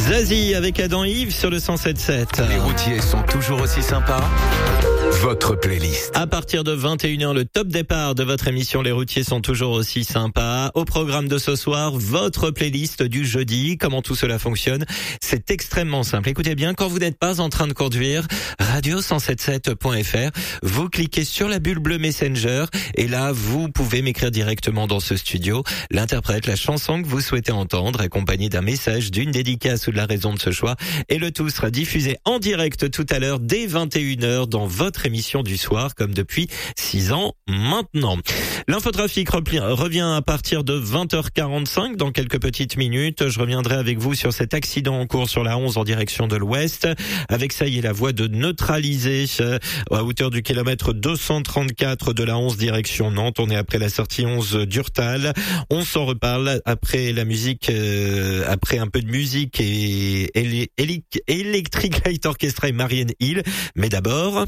Zazie avec Adam Yves sur le 107.7. Les routiers sont toujours aussi sympas. Votre playlist. À partir de 21h, le top départ de votre émission Les routiers sont toujours aussi sympas. Au programme de ce soir, votre playlist du jeudi. Comment tout cela fonctionne? C'est extrêmement simple. Écoutez bien, quand vous n'êtes pas en train de conduire, radio177.fr, vous cliquez sur la bulle bleue Messenger et là, vous pouvez m'écrire directement dans ce studio l'interprète, la chanson que vous souhaitez entendre, accompagnée d'un message, d'une dédicace ou de la raison de ce choix. Et le tout sera diffusé en direct tout à l'heure dès 21h dans votre émission du soir, comme depuis 6 ans maintenant. L'infotrafic revient à partir de 20h45 dans quelques petites minutes. Je reviendrai avec vous sur cet accident en cours sur la 11 en direction de l'ouest. Avec ça y est, la voie de neutraliser à hauteur du kilomètre 234 de la 11 direction Nantes. On est après la sortie 11 d'Urtal. On s'en reparle après la musique, après un peu de musique et Electric Light Orchestra et Marianne Hill. Mais d'abord,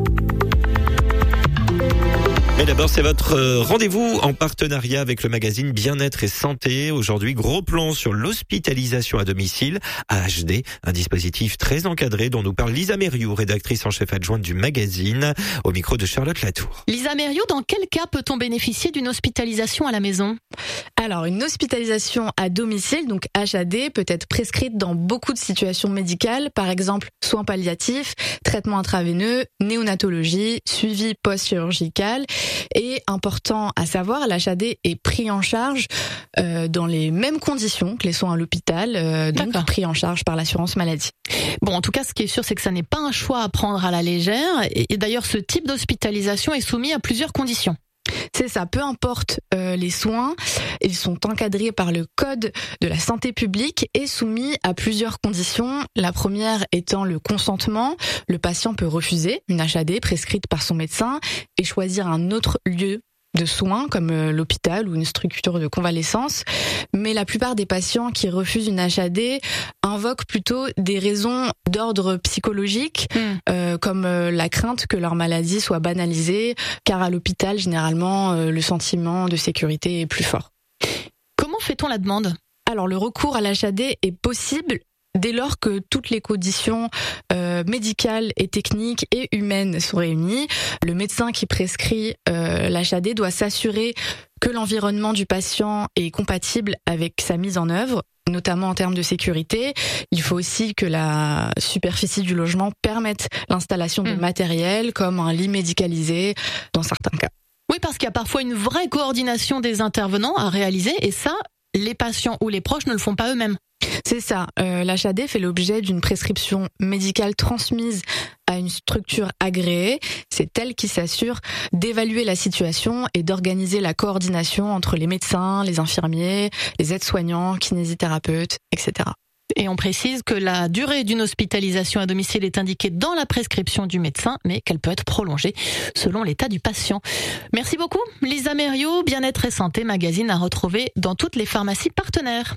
c'est votre rendez-vous en partenariat avec le magazine Bien-être et Santé. Aujourd'hui, gros plan sur l'hospitalisation à domicile, AHD, un dispositif très encadré dont nous parle Lisa Mériou, rédactrice en chef adjointe du magazine, au micro de Charlotte Latour. Lisa Mériou, dans quel cas peut-on bénéficier d'une hospitalisation à la maison ? Alors, une hospitalisation à domicile, donc HAD, peut être prescrite dans beaucoup de situations médicales, par exemple soins palliatifs, traitements intraveineux, néonatologie, suivi post-chirurgical. Et important à savoir, l'HAD est pris en charge dans les mêmes conditions que les soins à l'hôpital, donc pris en charge par l'assurance maladie. Bon, en tout cas, ce qui est sûr, c'est que ça n'est pas un choix à prendre à la légère. Et d'ailleurs, ce type d'hospitalisation est soumis à plusieurs conditions. C'est ça, peu importe les soins, ils sont encadrés par le Code de la santé publique et soumis à plusieurs conditions. La première étant le consentement. Le patient peut refuser une HAD prescrite par son médecin et choisir un autre lieu de soins comme l'hôpital ou une structure de convalescence. Mais la plupart des patients qui refusent une HAD invoquent plutôt des raisons d'ordre psychologique, comme la crainte que leur maladie soit banalisée, car à l'hôpital, généralement, le sentiment de sécurité est plus fort. Comment fait-on la demande ? Alors, le recours à l'HAD est possible dès lors que toutes les conditions médicales et techniques et humaines sont réunies. Le médecin qui prescrit l'HAD doit s'assurer que l'environnement du patient est compatible avec sa mise en œuvre, notamment en termes de sécurité. Il faut aussi que la superficie du logement permette l'installation de matériel comme un lit médicalisé dans certains cas. Oui, parce qu'il y a parfois une vraie coordination des intervenants à réaliser et ça, les patients ou les proches ne le font pas eux-mêmes. C'est ça, l'HAD fait l'objet d'une prescription médicale transmise à une structure agréée. C'est elle qui s'assure d'évaluer la situation et d'organiser la coordination entre les médecins, les infirmiers, les aides-soignants, kinésithérapeutes, etc. Et on précise que la durée d'une hospitalisation à domicile est indiquée dans la prescription du médecin, mais qu'elle peut être prolongée selon l'état du patient. Merci beaucoup, Lisa Mériou. Bien-être et santé, magazine à retrouver dans toutes les pharmacies partenaires.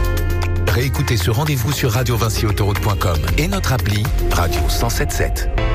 Réécoutez ce rendez-vous sur radio-vinci-autoroute.com et notre appli Radio 107.7.